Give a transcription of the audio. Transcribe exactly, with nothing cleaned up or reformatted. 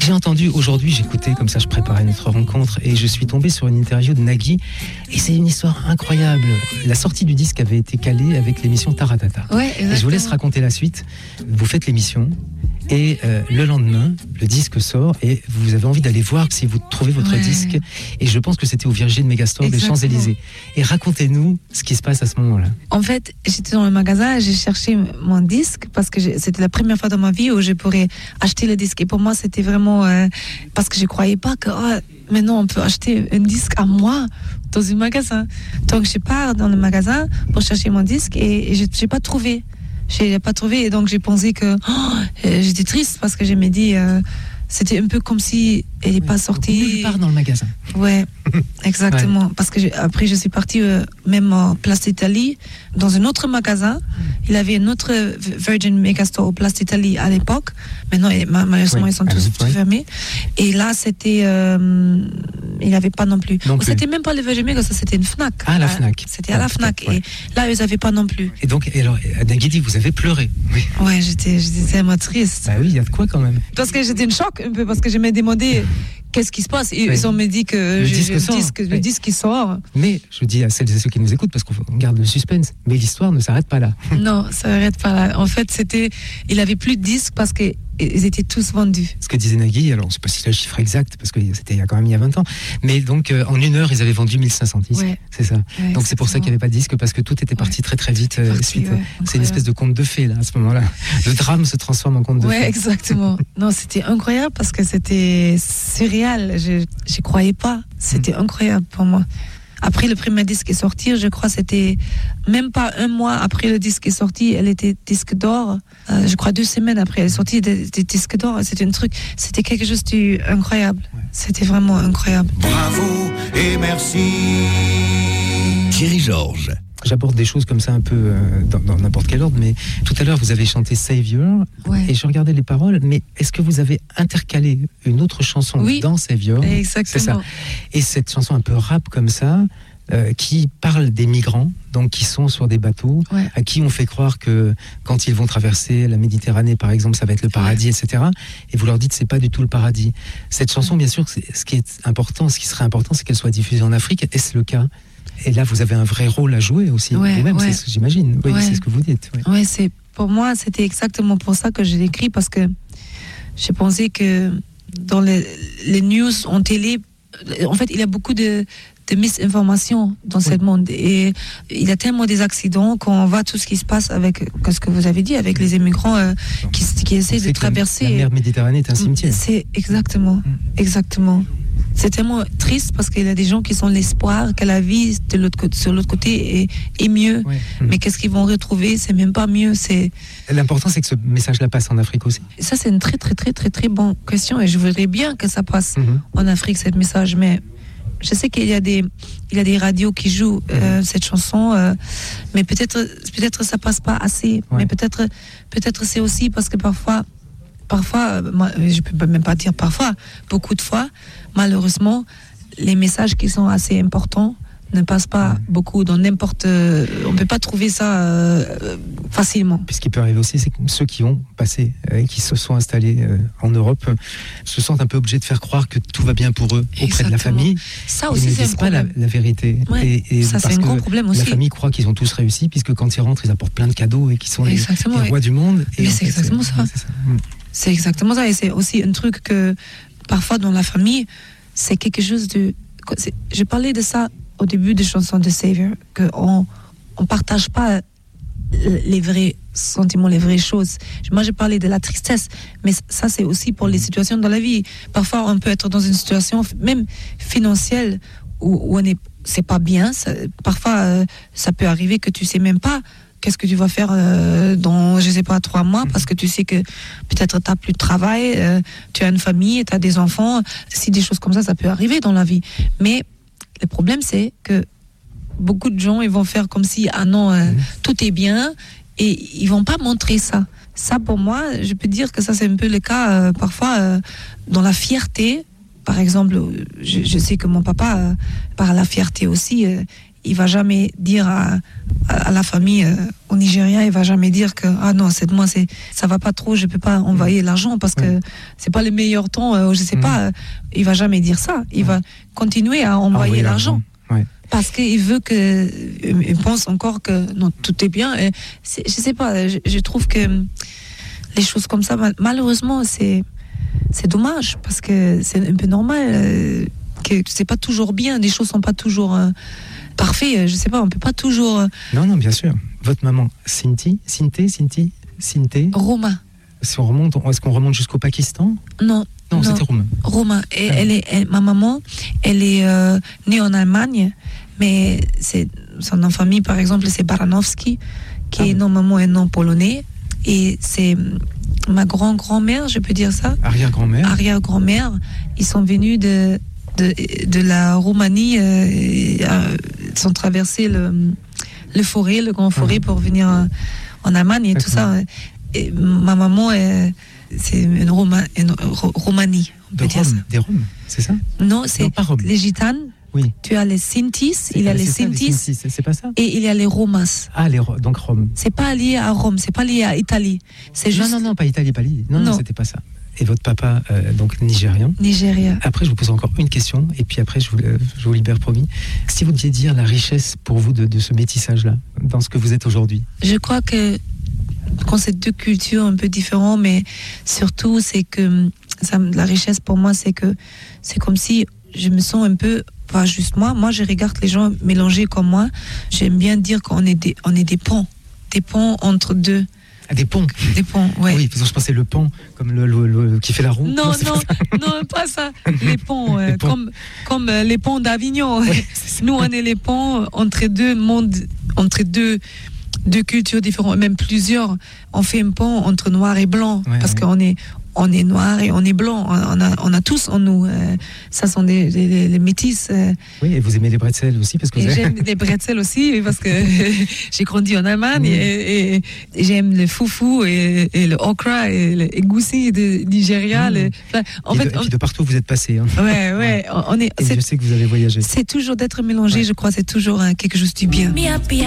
J'ai entendu aujourd'hui, j'écoutais comme ça, je préparais notre rencontre et je suis tombé sur une interview de Nagui et c'est une histoire incroyable. La sortie du disque avait été calée avec l'émission Taratata. Ouais, et je vous laisse raconter la suite. Vous faites l'émission et euh, le lendemain, le disque sort et vous avez envie d'aller voir si vous trouvez votre ouais. disque. Et je pense que c'était au Virgin Megastore des Champs-Élysées. Et racontez-nous ce qui se passe à ce moment-là. En fait, j'étais dans le magasin, j'ai cherché mon disque parce que c'était la première fois dans ma vie où je pourrais acheter le disque. Et pour moi, c'était vraiment euh, parce que je croyais pas que oh, maintenant on peut acheter un disque à moi dans un magasin. Donc je pars dans le magasin pour chercher mon disque et, et je n'ai pas trouvé. Je l'ai pas trouvé et donc j'ai pensé que oh, j'étais triste parce que je me dis euh, c'était un peu comme si elle n'est ouais, pas sortie. Je pars dans le magasin. Ouais, exactement. Ouais. Parce que j'ai, après je suis partie euh, même en Place d'Italie dans un autre magasin. Il avait un autre Virgin Megastore au Place d'Italie à l'époque. Maintenant, malheureusement, ouais. ils sont tous ouais. fermés. Et là, c'était, euh, il n'y avait pas non plus. Non plus. C'était même pas le Virgin Megastore, c'était une Fnac. Ah, la Fnac. C'était à la Fnac. Ouais. Et là, ils n'avaient pas non plus. Et donc, et alors, Nagui dit, vous avez pleuré. Oui. Ouais, j'étais, j'étais tellement triste. Bah oui, il y a de quoi quand même. Parce que j'étais en choc un peu, parce que je me demandais qu'est-ce qui se passe. Et ouais. Ils ont me dit que le je, disque, je, sort. disque, ouais. le disque qui sort. Mais je dis à celles et ceux qui nous écoutent, parce qu'on garde le suspense, mais l'histoire ne s'arrête pas là. Non, ça n'arrête pas là. En fait, c'était, il avait plus de disques parce que ils étaient tous vendus. Ce que disait Nagui, alors je ne sais pas si c'est le chiffre exact, parce que c'était il y a quand même il y a vingt ans, mais donc euh, en une heure, ils avaient vendu mille cinq cents disques. Ouais. C'est ça. Ouais, donc c'est pour ça qu'il n'y avait pas de disque, parce que tout était parti ouais. très très vite. Euh, parti, suite, ouais, c'est une espèce de conte de fées, là, à ce moment-là. Le drame se transforme en conte de ouais, fées. Oui, exactement. Non, c'était incroyable, parce que c'était surréal. Je n'y croyais pas. C'était mmh. incroyable pour moi. Après le premier disque est sorti, je crois que c'était même pas un mois après le disque est sorti, elle était disque d'or. Euh, je crois deux semaines après, elle est sortie des, des disques d'or. C'était un truc, c'était quelque chose d'incroyable. Ouais. C'était vraiment incroyable. Bravo et merci. Thierry Georges. J'aborde des choses comme ça un peu euh, dans, dans n'importe quel ordre, mais tout à l'heure vous avez chanté Savior ouais. et je regardais les paroles, mais est-ce que vous avez intercalé une autre chanson oui, dans Savior? Exactement. C'est ça. Et cette chanson un peu rap comme ça, euh, qui parle des migrants, donc qui sont sur des bateaux, ouais. à qui on fait croire que quand ils vont traverser la Méditerranée par exemple, ça va être le paradis, ouais. et cetera. Et vous leur dites c'est pas du tout le paradis. Cette chanson, bien sûr, c'est, ce qui est important, ce qui serait important, c'est qu'elle soit diffusée en Afrique. Est-ce le cas? Et là, vous avez un vrai rôle à jouer aussi, ouais, vous-même, ouais. c'est ce que j'imagine. Oui, ouais. c'est ce que vous dites. Oui, ouais, c'est, pour moi, c'était exactement pour ça que je l'ai écrit, parce que j'ai pensé que dans les, les news en télé, en fait, il y a beaucoup de, de misinformations dans oui. ce monde. Et il y a tellement des accidents qu'on voit tout ce qui se passe avec, ce que vous avez dit, avec les immigrants euh, qui, qui essaient de traverser. La mer Méditerranée est un cimetière. C'est exactement, mmh. exactement. C'est tellement triste parce qu'il y a des gens qui sont l'espoir que la vie de l'autre côté, sur l'autre côté est, est mieux. Ouais. Mmh. Mais qu'est-ce qu'ils vont retrouver? C'est même pas mieux. C'est... L'important, c'est que ce message-là passe en Afrique aussi. Ça, c'est une très, très, très, très, très bonne question. Et je voudrais bien que ça passe mmh. en Afrique, ce message. Mais je sais qu'il y a des, il y a des radios qui jouent euh, mmh. cette chanson. Euh, mais peut-être, peut-être ça passe pas assez. Ouais. Mais peut-être, peut-être c'est aussi parce que parfois, Parfois, moi, je peux même pas dire parfois, beaucoup de fois, malheureusement, les messages qui sont assez importants ne passent pas mmh. beaucoup dans n'importe. Euh, on ne peut pas trouver ça euh, facilement. Puis ce qui peut arriver aussi, c'est que ceux qui ont passé et euh, qui se sont installés euh, en Europe euh, se sentent un peu obligés de faire croire que tout va bien pour eux auprès Exactement. de la famille. Ça aussi, ils ne c'est disent un pas la, la vérité. Ouais, et, et ça, c'est un gros problème aussi. La famille croit qu'ils ont tous réussi, puisque quand ils rentrent, ils apportent plein de cadeaux et qu'ils sont les, les rois du monde. Et Mais c'est fait, exactement c'est, ça. Ouais, c'est ça. Mmh. C'est exactement ça. Et c'est aussi un truc que, parfois, dans la famille, c'est quelque chose de. C'est, je parlais de ça au début des chansons de Savior, qu'on ne partage pas les vrais sentiments, les vraies choses. Moi, je parlais de la tristesse, mais ça, c'est aussi pour les situations dans la vie. Parfois, on peut être dans une situation, même financière, où, où on est, c'est pas bien. Ça, parfois, euh, ça peut arriver que tu sais même pas qu'est-ce que tu vas faire euh, dans, je sais pas, trois mois, parce que tu sais que peut-être tu n'as plus de travail, euh, tu as une famille, tu as des enfants. Si des choses comme ça, ça peut arriver dans la vie. Mais le problème, c'est que beaucoup de gens, ils vont faire comme si, ah non, euh, mmh. tout est bien, et ils vont pas montrer ça. Ça, pour moi, je peux dire que ça, c'est un peu le cas, euh, parfois, euh, dans la fierté. Par exemple, je, je sais que mon papa, euh, par la fierté aussi, euh, il va jamais dire à, à, à la famille euh, au Nigeria, il va jamais dire que ah non, c'est moi, c'est ça va pas trop, je peux pas envoyer mmh. l'argent parce que mmh. c'est pas le meilleur temps, euh, je sais mmh. pas. Euh, il va jamais dire ça. Il mmh. va continuer à envoyer, envoyer l'argent. l'argent. Ouais. Parce qu'il veut que, il pense encore que non, tout est bien. Et c'est, je sais pas, je, je trouve que les choses comme ça, malheureusement, c'est, c'est dommage parce que c'est un peu normal euh, que c'est pas toujours bien, les choses sont pas toujours euh, parfaites. Je sais pas, on peut pas toujours. Euh... Non, non, bien sûr. Votre maman, Cinti, Cinti, Cinti, Cinti. Roma. Si on remonte, est-ce qu'on remonte jusqu'au Pakistan? Non. Non, non, c'était Roma. Roma. Et ah. elle est, elle, ma maman, elle est euh, née en Allemagne, mais c'est, son nom de famille, par exemple, c'est Baranowski, qui ah. est normalement un nom polonais. Et c'est ma grand-grand-mère, je peux dire ça. Arrière-grand-mère. Arrière-grand-mère. Ils sont venus de, de, de la Roumanie, euh, euh, ils sont traversés le, le forêt, le grand forêt, ah. pour venir en, en Allemagne et D'accord. tout ça. Et ma maman, est, c'est une, Roma, une Roumanie, on peut de dire Rome, ça. Des Roms, c'est ça? Non, c'est non, les gitanes. Oui. Tu as les Sintis, il y a les Sintis, c'est, c'est pas ça. Et il y a les Romas. Ah, les, donc Rome. C'est pas lié à Rome, c'est pas lié à Italie. C'est juste... Non, non, non, pas Italie, pas lié. Non, non, non, c'était pas ça. Et votre papa, euh, donc nigérian. Nigéria. Après, je vous pose encore une question, et puis après, je vous, euh, je vous libère, promis. Si vous deviez dire la richesse pour vous de, de ce métissage-là, dans ce que vous êtes aujourd'hui. Je crois que quand c'est deux cultures un peu différentes, mais surtout, c'est que ça, la richesse pour moi, c'est que c'est comme si je me sens un peu, pas juste moi, moi je regarde les gens mélangés comme moi, j'aime bien dire qu'on est des, on est des ponts, des ponts entre deux. Ah, des ponts. Des ponts, ouais. Oui, parce que je pensais le pont, comme le, le, le qui fait la roue. Non, non, non, pas non, pas ça. Les ponts, euh, les ponts. comme, comme euh, les ponts d'Avignon. Ouais, nous, on est les ponts entre deux mondes, entre deux, deux cultures différentes, même plusieurs. On fait un pont entre noir et blanc, ouais, parce ouais. qu'on est, on est noir et on est blanc. On a, on a tous en nous. Euh, ça sont des, des, des métis. Euh. Oui, et vous aimez les bretzels aussi parce que vous et avez... J'aime les bretzels aussi parce que j'ai grandi en Allemagne mmh. et, et, et j'aime le foufou et, et le okra et le egusi de Nigeria. Mmh. Le, enfin, en et, fait, de, et puis de partout où vous êtes passé. Hein. Ouais, ouais. On est, et je sais que vous avez voyagé. C'est toujours d'être mélangé, ouais. je crois. C'est toujours hein, quelque chose du bien.